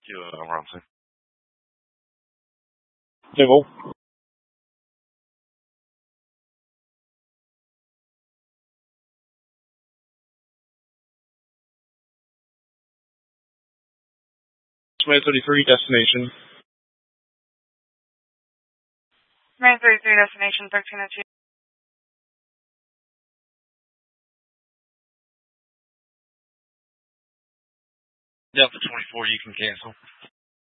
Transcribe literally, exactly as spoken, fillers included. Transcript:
you, uh, Robinson. Nickel. Command thirty-three, destination. Command thirty-three, destination thirteen oh two. Delta twenty-four, you can cancel.